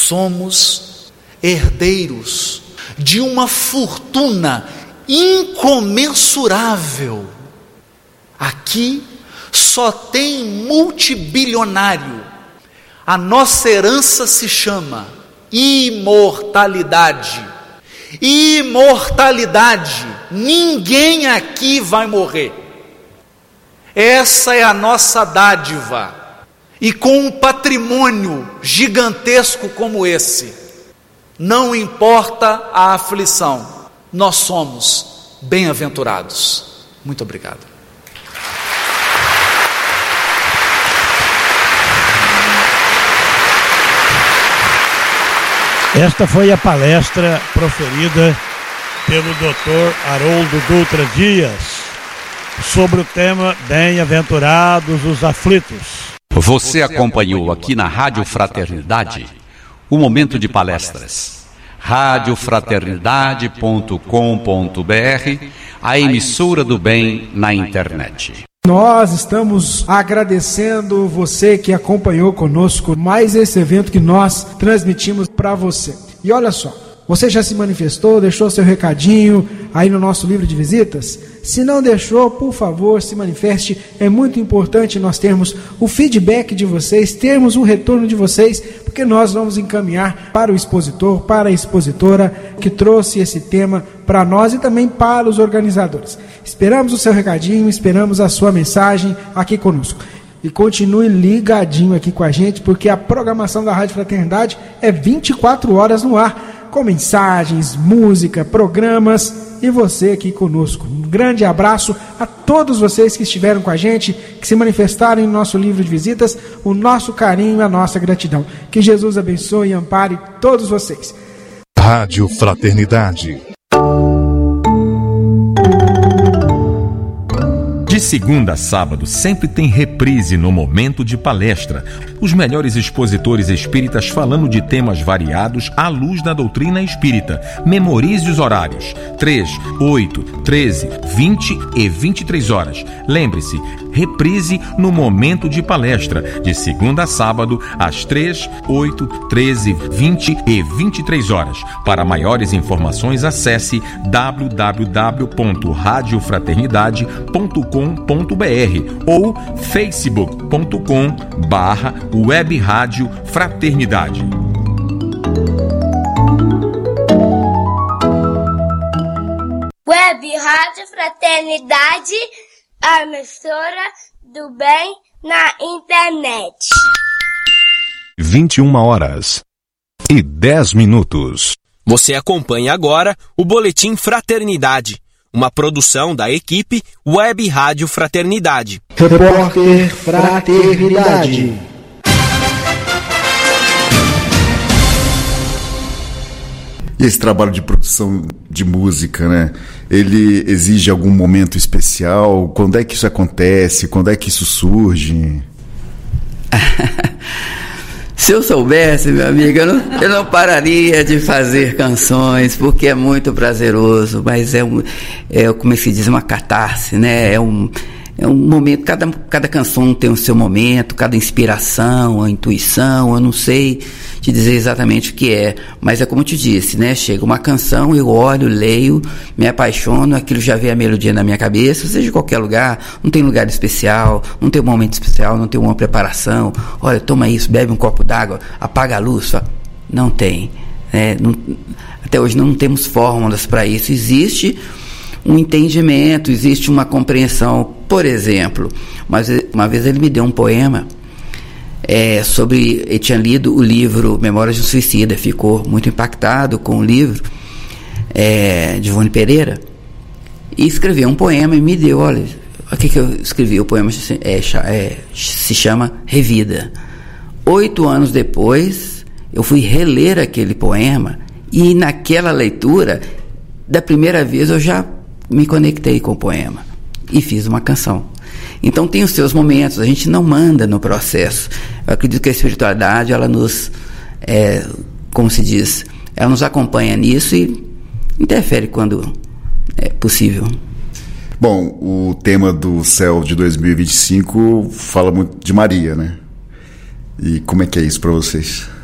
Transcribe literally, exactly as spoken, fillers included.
somos herdeiros de uma fortuna incomensurável. Aqui só tem multibilionário. A nossa herança se chama imortalidade. Imortalidade. Ninguém aqui vai morrer. Essa é a nossa dádiva. E com um patrimônio gigantesco como esse, não importa a aflição, nós somos bem-aventurados. Muito obrigado. Esta foi a palestra proferida pelo doutor Haroldo Dutra Dias sobre o tema Bem-aventurados os aflitos. Você acompanhou aqui na Rádio Fraternidade o momento de palestras. rádio fraternidade ponto com ponto b r, a emissora do bem na internet. Nós estamos agradecendo você que acompanhou conosco mais esse evento que nós transmitimos para você. E olha só, você já se manifestou, deixou seu recadinho aí no nosso livro de visitas? Se não deixou, por favor, se manifeste. É muito importante nós termos o feedback de vocês, termos o retorno de vocês, porque nós vamos encaminhar para o expositor, para a expositora que trouxe esse tema para nós e também para os organizadores. Esperamos o seu recadinho, esperamos a sua mensagem aqui conosco. E continue ligadinho aqui com a gente, porque a programação da Rádio Fraternidade é vinte e quatro horas no ar, com mensagens, música, programas e você aqui conosco. Um grande abraço a todos vocês que estiveram com a gente, que se manifestaram em nosso livro de visitas, o nosso carinho e a nossa gratidão. Que Jesus abençoe e ampare todos vocês. Rádio Fraternidade. De segunda a sábado sempre tem reprise no momento de palestra. Os melhores expositores espíritas falando de temas variados à luz da doutrina espírita. Memorize os horários: três, oito, treze, vinte e vinte e três horas. Lembre-se, reprise no momento de palestra, de segunda a sábado, às três, oito, treze, vinte e vinte e três horas. Para maiores informações, acesse w w w ponto rádio fraternidade ponto com ponto b r ou facebook ponto com barra web rádio fraternidade. Web Rádio Fraternidade, a emissora do bem na internet. vinte e uma horas e dez minutos. Você acompanha agora o Boletim Fraternidade, uma produção da equipe Web Rádio Fraternidade. Repórter Fraternidade. E esse trabalho de produção de música, né? Ele exige algum momento especial? Quando é que isso acontece? Quando é que isso surge? Se eu soubesse, meu amigo, eu não, eu não pararia de fazer canções, porque é muito prazeroso, mas é, um, é como é que se diz, uma catarse, né? É um, é um momento, cada, cada canção tem o seu momento, cada inspiração, a intuição, eu não sei te dizer exatamente o que é, mas é como eu te disse, né? Chega uma canção, eu olho, leio, me apaixono, aquilo já vem a melodia na minha cabeça, seja em qualquer lugar, não tem lugar especial, não tem um momento especial, não tem uma preparação, olha, toma isso, bebe um copo d'água, apaga a luz, só. Não tem, né? Não, até hoje não temos fórmulas para isso. Existe um entendimento, existe uma compreensão. Por exemplo, mas uma vez ele me deu um poema é, sobre, ele tinha lido o livro Memórias de um Suicida, ficou muito impactado com o livro é, de Ivone Pereira, e escreveu um poema e me deu, olha, o que que eu escrevi, o poema é, é, se chama Revida. Oito anos depois, eu fui reler aquele poema, e naquela leitura, da primeira vez eu já me conectei com o poema e fiz uma canção. Então tem os seus momentos, a gente não manda no processo. Eu acredito que a espiritualidade, ela nos, é, como se diz, ela nos acompanha nisso e interfere quando é possível. Bom, o tema do Céu de dois mil e vinte e cinco fala muito de Maria, né? E como é que é isso para vocês?